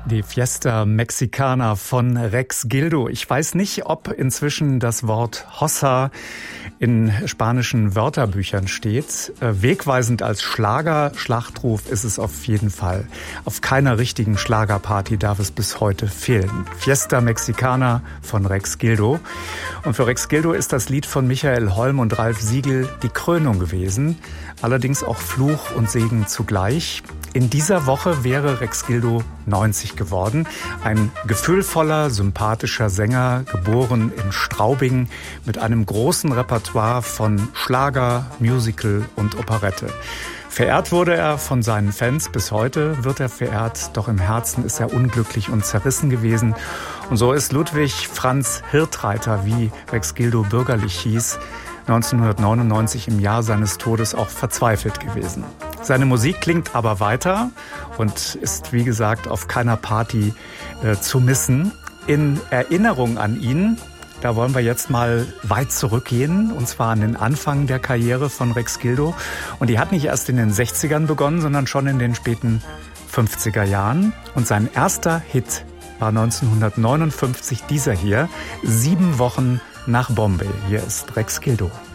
Die Fiesta Mexicana von Rex Gildo. Ich weiß nicht, ob inzwischen das Wort Hossa in spanischen Wörterbüchern steht. Wegweisend als Schlagerschlachtruf ist es auf jeden Fall. Auf keiner richtigen Schlagerparty darf es bis heute fehlen. Fiesta Mexicana von Rex Gildo. Und für Rex Gildo ist das Lied von Michael Holm und Ralf Siegel die Krönung gewesen. Allerdings auch Fluch und Segen zugleich. In dieser Woche wäre Rex Gildo 90 geworden. Ein gefühlvoller, sympathischer Sänger, geboren in Straubing mit einem großen Repertoire von Schlager, Musical und Operette. Verehrt wurde er von seinen Fans, bis heute wird er verehrt, doch im Herzen ist er unglücklich und zerrissen gewesen. Und so ist Ludwig Franz Hirtreiter, wie Rex Gildo bürgerlich hieß, 1999 im Jahr seines Todes auch verzweifelt gewesen. Seine Musik klingt aber weiter und ist, wie gesagt, auf keiner Party zu missen. In Erinnerung an ihn, da wollen wir jetzt mal weit zurückgehen, und zwar an den Anfang der Karriere von Rex Gildo. Und die hat nicht erst in den 60ern begonnen, sondern schon in den späten 50er Jahren. Und sein erster Hit war 1959 dieser hier, 7 Wochen nach Bombay. Hier ist Rex Gildo.